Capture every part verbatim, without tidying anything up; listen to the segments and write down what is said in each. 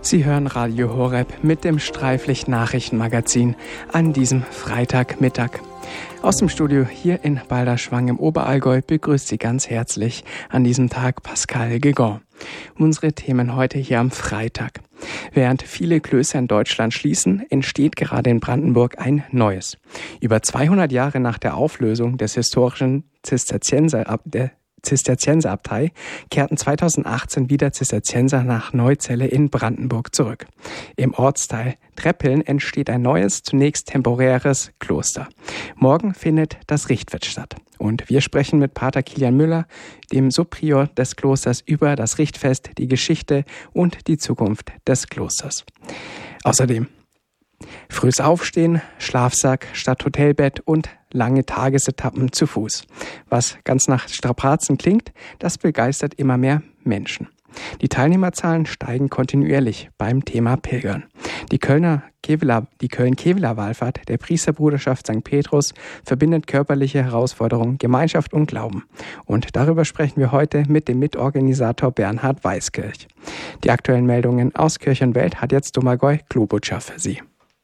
Sie hören Radio Horeb mit dem Streiflicht-Nachrichtenmagazin an diesem Freitagmittag. Aus dem Studio hier in Balderschwang im Oberallgäu begrüßt Sie ganz herzlich an diesem Tag Pascal Gegon. Unsere Themen heute hier am Freitag. Während viele Klöster in Deutschland schließen, entsteht gerade in Brandenburg ein neues. Über zweihundert Jahre nach der Auflösung des historischen Zisterzienser, der Zisterzienserabtei kehrten zweitausendachtzehn wieder Zisterzienser nach Neuzelle in Brandenburg zurück. Im Ortsteil Treppeln entsteht ein neues, zunächst temporäres Kloster. Morgen findet das Richtfest statt. Und wir sprechen mit Pater Kilian Müller, dem Subprior des Klosters, über das Richtfest, die Geschichte und die Zukunft des Klosters. Außerdem frühes Aufstehen, Schlafsack statt Hotelbett und lange Tagesetappen zu Fuß. Was ganz nach Strapazen klingt, das begeistert immer mehr Menschen. Die Teilnehmerzahlen steigen kontinuierlich beim Thema Pilgern. Die Kölner Keveler, die Köln-Keveler-Wallfahrt der Priesterbruderschaft Sankt Petrus verbindet körperliche Herausforderungen, Gemeinschaft und Glauben. Und darüber sprechen wir heute mit dem Mitorganisator Bernhard Weiskirch. Die aktuellen Meldungen aus Kirche und Welt hat jetzt Domagoj Klobuchar für Sie.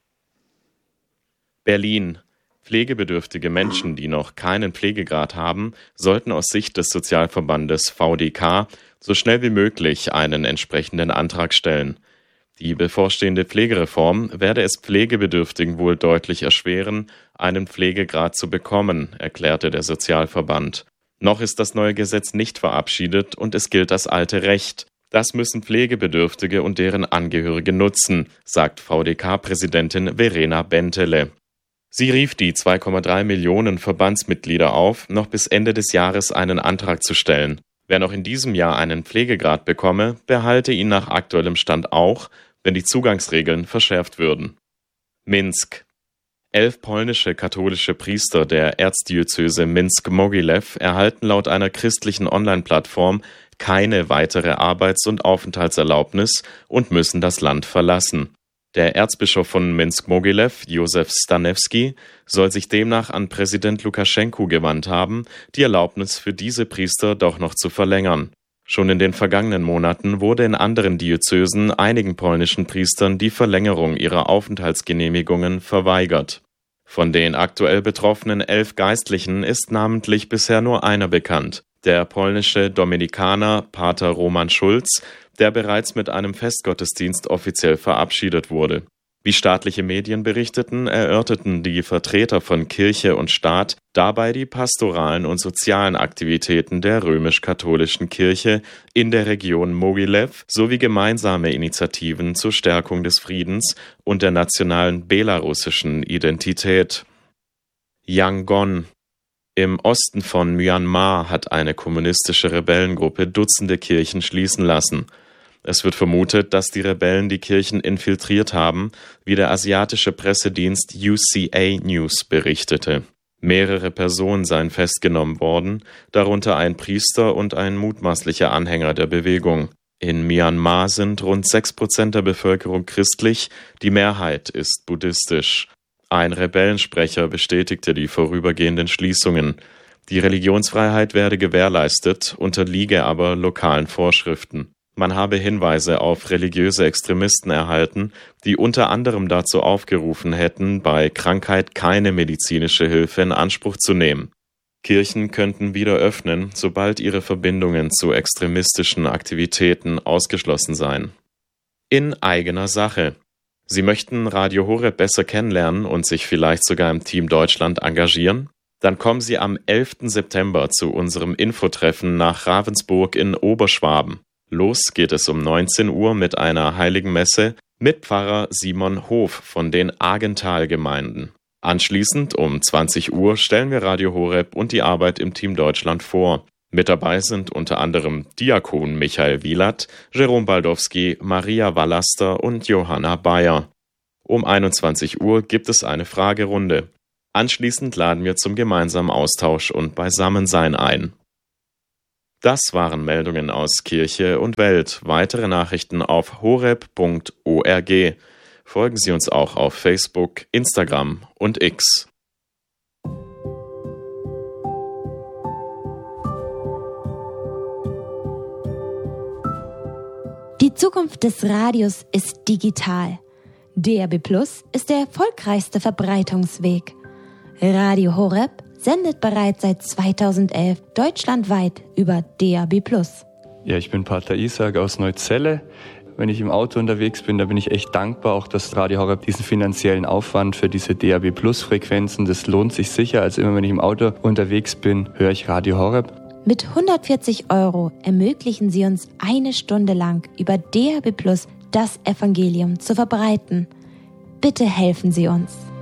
Berlin. Pflegebedürftige Menschen, die noch keinen Pflegegrad haben, sollten aus Sicht des Sozialverbandes V D K so schnell wie möglich einen entsprechenden Antrag stellen. Die bevorstehende Pflegereform werde es Pflegebedürftigen wohl deutlich erschweren, einen Pflegegrad zu bekommen, erklärte der Sozialverband. Noch ist das neue Gesetz nicht verabschiedet und es gilt das alte Recht. Das müssen Pflegebedürftige und deren Angehörige nutzen, sagt V D K-Präsidentin Verena Bentele. Sie rief die zwei Komma drei Millionen Verbandsmitglieder auf, noch bis Ende des Jahres einen Antrag zu stellen. Wer noch in diesem Jahr einen Pflegegrad bekomme, behalte ihn nach aktuellem Stand auch, wenn die Zugangsregeln verschärft würden. Minsk. Elf polnische katholische Priester der Erzdiözese Minsk-Mogilew erhalten laut einer christlichen Online-Plattform keine weitere Arbeits- und Aufenthaltserlaubnis und müssen das Land verlassen. Der Erzbischof von Minsk-Mogilew, Josef Stanewski, soll sich demnach an Präsident Lukaschenko gewandt haben, die Erlaubnis für diese Priester doch noch zu verlängern. Schon in den vergangenen Monaten wurde in anderen Diözesen einigen polnischen Priestern die Verlängerung ihrer Aufenthaltsgenehmigungen verweigert. Von den aktuell betroffenen elf Geistlichen ist namentlich bisher nur einer bekannt, der polnische Dominikaner Pater Roman Schulz, der bereits mit einem Festgottesdienst offiziell verabschiedet wurde. Wie staatliche Medien berichteten, erörterten die Vertreter von Kirche und Staat dabei die pastoralen und sozialen Aktivitäten der römisch-katholischen Kirche in der Region Mogilew sowie gemeinsame Initiativen zur Stärkung des Friedens und der nationalen belarussischen Identität. Yangon. Im Osten von Myanmar hat eine kommunistische Rebellengruppe Dutzende Kirchen schließen lassen. Es wird vermutet, dass die Rebellen die Kirchen infiltriert haben, wie der asiatische Pressedienst U C A News berichtete. Mehrere Personen seien festgenommen worden, darunter ein Priester und ein mutmaßlicher Anhänger der Bewegung. In Myanmar sind rund sechs Prozent der Bevölkerung christlich, die Mehrheit ist buddhistisch. Ein Rebellensprecher bestätigte die vorübergehenden Schließungen. Die Religionsfreiheit werde gewährleistet, unterliege aber lokalen Vorschriften. Man habe Hinweise auf religiöse Extremisten erhalten, die unter anderem dazu aufgerufen hätten, bei Krankheit keine medizinische Hilfe in Anspruch zu nehmen. Kirchen könnten wieder öffnen, sobald ihre Verbindungen zu extremistischen Aktivitäten ausgeschlossen seien. In eigener Sache. Sie möchten Radio Horeb besser kennenlernen und sich vielleicht sogar im Team Deutschland engagieren? Dann kommen Sie am elften September zu unserem Infotreffen nach Ravensburg in Oberschwaben. Los geht es um neunzehn Uhr mit einer Heiligen Messe mit Pfarrer Simon Hof von den Agental-Gemeinden. Anschließend um zwanzig Uhr stellen wir Radio Horeb und die Arbeit im Team Deutschland vor. Mit dabei sind unter anderem Diakon Michael Wielert, Jerome Baldowski, Maria Wallaster und Johanna Bayer. Um einundzwanzig Uhr gibt es eine Fragerunde. Anschließend laden wir zum gemeinsamen Austausch und Beisammensein ein. Das waren Meldungen aus Kirche und Welt. Weitere Nachrichten auf horeb punkt org. Folgen Sie uns auch auf Facebook, Instagram und X. Die Zukunft des Radios ist digital. D A B Plus ist der erfolgreichste Verbreitungsweg. Radio Horeb sendet bereits seit zweitausendelf deutschlandweit über D A B Plus. Ja, ich bin Pater Isaac aus Neuzelle. Wenn ich im Auto unterwegs bin, da bin ich echt dankbar, auch dass Radio Horeb diesen finanziellen Aufwand für diese D A B Plus Frequenzen, das lohnt sich sicher. Also immer wenn ich im Auto unterwegs bin, höre ich Radio Horeb. Mit hundertvierzig Euro ermöglichen Sie uns eine Stunde lang über D A B Plus das Evangelium zu verbreiten. Bitte helfen Sie uns.